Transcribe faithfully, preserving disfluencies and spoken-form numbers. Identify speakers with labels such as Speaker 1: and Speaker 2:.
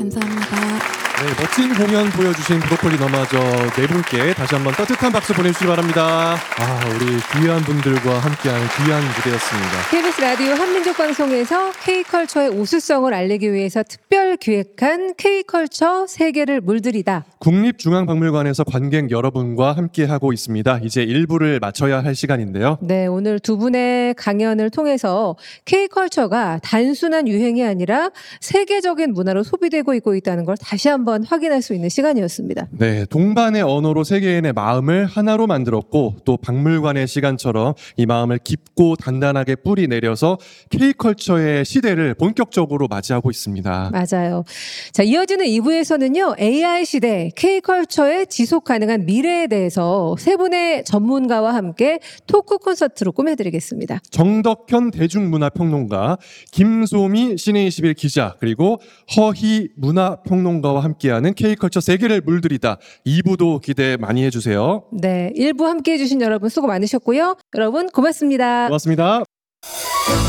Speaker 1: 감사합니다.
Speaker 2: 네, 멋진 공연 보여주신 브로콜리 너마저 네 분께 다시 한번 따뜻한 박수 보내주시기 바랍니다. 아, 우리 귀한 분들과 함께하는 귀한 무대였습니다.
Speaker 3: 케이비에스 라디오 한민족 방송에서 K컬처의 우수성을 알리기 위해서 특별 기획한 K컬처 세계를 물들이다.
Speaker 2: 국립중앙박물관에서 관객 여러분과 함께하고 있습니다. 이제 일 부를 마쳐야 할 시간인데요.
Speaker 3: 네, 오늘 두 분의 강연을 통해서 K컬처가 단순한 유행이 아니라 세계적인 문화로 소비되고 있고 있다는 걸 다시 한번 확인할 수 있는 시간이었습니다.
Speaker 2: 네, 동반의 언어로 세계인의 마음을 하나로 만들었고 또 박물관의 시간처럼 이 마음을 깊고 단단하게 뿌리 내려서 K컬처의 시대를 본격적으로 맞이하고 있습니다.
Speaker 3: 맞아요. 자, 이어지는 이 부에서는요, 에이아이 시대 K컬처의 지속 가능한 미래에 대해서 세 분의 전문가와 함께 토크 콘서트로 꾸며드리겠습니다.
Speaker 2: 정덕현 대중문화평론가, 김소미 시네이십일 기자, 그리고 허희 문화평론가와 함께하는 K컬처 세계를 물들이다. 이 부도 기대 많이 해주세요.
Speaker 3: 네, 일 부 함께해 주신 여러분 수고 많으셨고요. 여러분 고맙습니다.
Speaker 2: 고맙습니다.